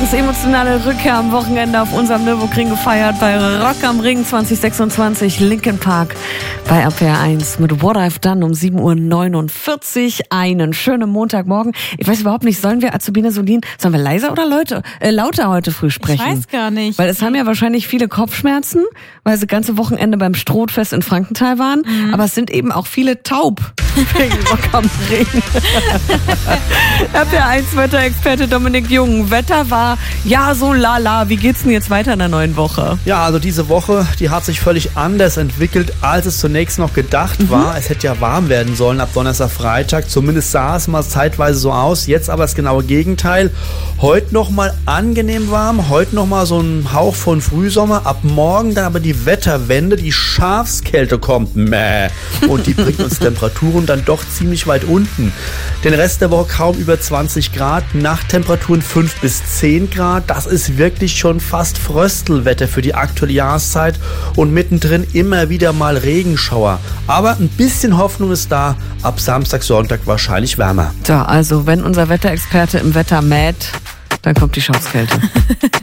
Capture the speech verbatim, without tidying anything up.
Jahres emotionale Rückkehr am Wochenende auf unserem Nürburgring gefeiert bei Rock am Ring zwanzig sechsundzwanzig, Linkin Park bei R P R eins mit What I've Done um sieben Uhr neunundvierzig. Einen schönen Montagmorgen. Ich weiß überhaupt nicht, sollen wir Azubine Solin, sollen wir leiser oder Leute, äh, lauter heute früh sprechen? Ich weiß gar nicht. Weil es haben ja wahrscheinlich viele Kopfschmerzen, weil sie das ganze Wochenende beim Strohfest in Frankenthal waren. Mhm. Aber es sind eben auch viele taub wegen Rock am Ring. R P R eins Wetterexperte Dominik Jung. Wetter war ja so lala. Wie geht's denn jetzt weiter in der neuen Woche? Ja, also diese Woche, die hat sich völlig anders entwickelt, als es zunächst noch gedacht mhm. war. Es hätte ja warm werden sollen ab Donnerstag, Freitag. Zumindest sah es mal zeitweise so aus. Jetzt aber das genaue Gegenteil. Heute noch mal angenehm warm. Heute noch mal so ein Hauch von Frühsommer. Ab morgen dann aber die Wetterwende. Die Schafskälte kommt. Mäh. Und die bringt uns Temperaturen dann doch ziemlich weit unten. Den Rest der Woche kaum über zwanzig Grad. Nachttemperaturen fünf bis zehn Grad. Das ist wirklich schon fast Fröstelwetter für die aktuelle Jahreszeit. Und mittendrin immer wieder mal Regenschauer. Aber ein bisschen Hoffnung ist da. Ab Samstag, Sonntag wahrscheinlich wärmer. So, also wenn unser Wetterexperte im Wetter mäht, dann kommt die Schafskälte.